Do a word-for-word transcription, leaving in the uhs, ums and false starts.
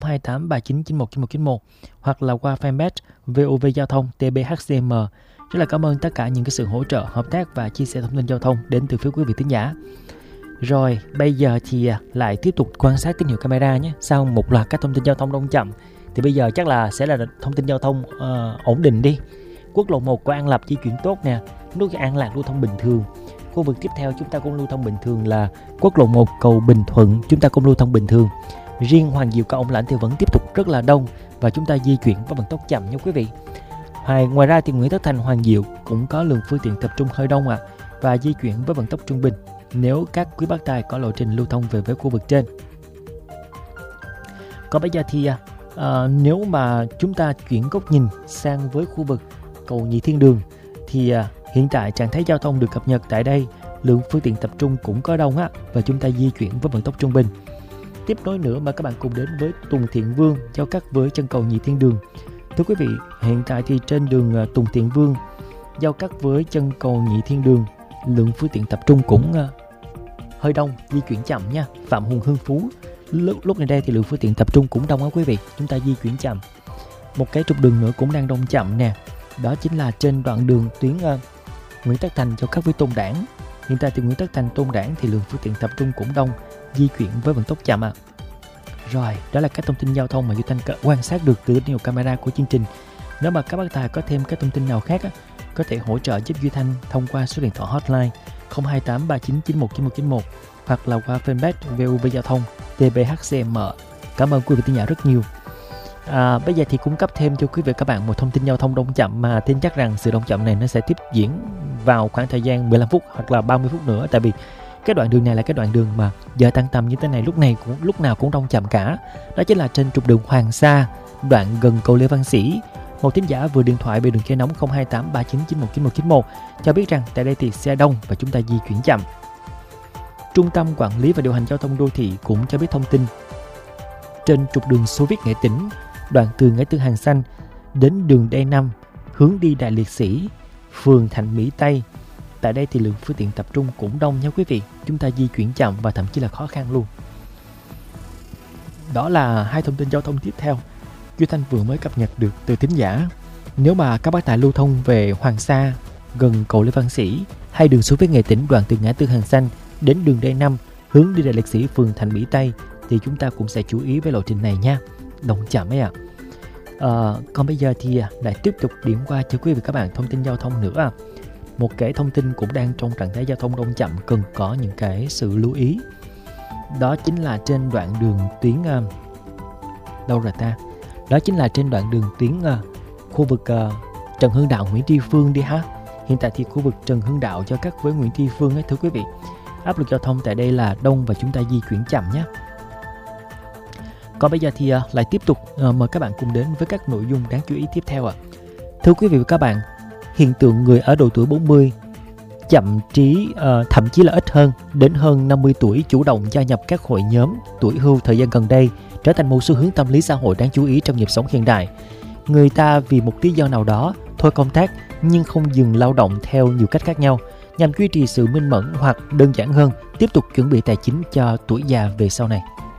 hai tám ba chín chín một chín một chín một hoặc là qua fanpage vê o vê Giao thông tê bê hát xê em. Rất là cảm ơn tất cả những cái sự hỗ trợ, hợp tác và chia sẻ thông tin giao thông đến từ phía quý vị thính giả. Rồi, bây giờ thì lại tiếp tục quan sát tín hiệu camera nhé. Sau một loạt các thông tin giao thông đông chậm thì bây giờ chắc là sẽ là thông tin giao thông uh, ổn định đi. Quốc lộ một của An Lập di chuyển tốt nè, nút An Lạc lưu thông bình thường. Khu vực tiếp theo chúng ta cũng lưu thông bình thường là quốc lộ một cầu Bình Thuận, chúng ta cũng lưu thông bình thường. Riêng Hoàng Diệu cầu Ông Lãnh thì vẫn tiếp tục rất là đông và chúng ta di chuyển với vận tốc chậm nha quý vị. Ngoài, ngoài ra thì Nguyễn Tất Thành Hoàng Diệu cũng có lượng phương tiện tập trung hơi đông ạ à, và di chuyển với vận tốc trung bình nếu các quý bác tài có lộ trình lưu thông về với khu vực trên. Còn bây giờ thì uh, nếu mà chúng ta chuyển góc nhìn sang với khu vực cầu Nhị Thiên Đường thì uh, hiện tại trạng thái giao thông được cập nhật tại đây, lượng phương tiện tập trung cũng có đông á và chúng ta di chuyển với vận tốc trung bình. Tiếp nối nữa mà các bạn cùng đến với Tùng Thiện Vương giao cắt với chân cầu Nhị Thiên Đường. Thưa quý vị, hiện tại thì trên đường uh, Tùng Thiện Vương giao cắt với chân cầu Nhị Thiên Đường, lượng phương tiện tập trung cũng uh, hơi đông, di chuyển chậm nha. Phạm Hùng Hưng Phú lúc, lúc này đây thì lượng phương tiện tập trung cũng đông á quý vị, chúng ta di chuyển chậm. Một cái trục đường nữa cũng đang đông chậm nè, đó chính là trên đoạn đường tuyến uh, Nguyễn Tất Thành giao cắt với Tôn Đản. Hiện tại thì Nguyễn Tất Thành Tôn Đản thì lượng phương tiện tập trung cũng đông, di chuyển với vận tốc chậm ạ. À. Rồi, đó là các thông tin giao thông mà Duy Thanh quan sát được từ tín hiệu camera của chương trình. Nếu mà các bác tài có thêm các thông tin nào khác á, có thể hỗ trợ giúp Duy Thanh thông qua số điện thoại hotline không hai tám ba chín chín một chín một chín một hoặc là qua fanpage vê o vê Giao thông tê bê hát xê em. Cảm ơn quý vị thính giả rất nhiều. À, bây giờ thì cung cấp thêm cho quý vị các bạn một thông tin giao thông đông chậm mà tin chắc rằng sự đông chậm này nó sẽ tiếp diễn vào khoảng thời gian mười lăm phút hoặc là ba mươi phút nữa, tại vì cái đoạn đường này là cái đoạn đường mà giờ tăng tầm như thế này lúc này cũng lúc nào cũng đông chậm cả. Đó chính là trên trục đường Hoàng Sa, đoạn gần cầu Lê Văn Sĩ. Một thính giả vừa điện thoại về đường dây nóng không hai tám ba chín chín một chín một chín một cho biết rằng tại đây thì xe đông và chúng ta di chuyển chậm. Trung tâm Quản lý và Điều hành Giao thông Đô thị cũng cho biết thông tin trên trục đường Xô Viết Nghệ Tĩnh, đoạn từ ngã tư Hàng Xanh đến đường D năm hướng đi Đại Liệt Sĩ, phường Thạnh Mỹ Tây. Tại đây thì lượng phương tiện tập trung cũng đông nha quý vị, chúng ta di chuyển chậm và thậm chí là khó khăn luôn. Đó là hai thông tin giao thông tiếp theo Duy Thanh vừa mới cập nhật được từ thính giả. Nếu mà các bác tài lưu thông về Hoàng Sa gần cầu Lê Văn Sĩ hay đường Xô Viết Nghệ Tĩnh đoạn từ ngã tư Hàng Xanh đến đường D năm hướng đi Đại Liệt Sĩ, phường Thạnh Mỹ Tây thì chúng ta cũng sẽ chú ý với lộ trình này nha, đông chậm ấy ạ. À. À, còn bây giờ thì lại tiếp tục điểm qua cho quý vị các bạn thông tin giao thông nữa à. Một cái thông tin cũng đang trong trạng thái giao thông đông chậm cần có những cái sự lưu ý. Đó chính là trên đoạn đường tuyến uh, đâu rồi ta? Đó chính là trên đoạn đường tuyến uh, khu vực uh, Trần Hưng Đạo, Nguyễn Tri Phương đi ha. Hiện tại thì khu vực Trần Hưng Đạo giao cắt với Nguyễn Tri Phương ấy thưa quý vị. Áp lực giao thông tại đây là đông và chúng ta di chuyển chậm nhé. Còn bây giờ thì uh, lại tiếp tục uh, mời các bạn cùng đến với các nội dung đáng chú ý tiếp theo ạ. À. Thưa quý vị và các bạn, hiện tượng người ở độ tuổi bốn mươi chậm trí uh, thậm chí là ít hơn đến hơn năm mươi tuổi chủ động gia nhập các hội nhóm tuổi hưu thời gian gần đây trở thành một xu hướng tâm lý xã hội đáng chú ý trong nhịp sống hiện đại. Người ta vì một lý do nào đó thôi công tác nhưng không dừng lao động theo nhiều cách khác nhau nhằm duy trì sự minh mẫn hoặc đơn giản hơn tiếp tục chuẩn bị tài chính cho tuổi già về sau này.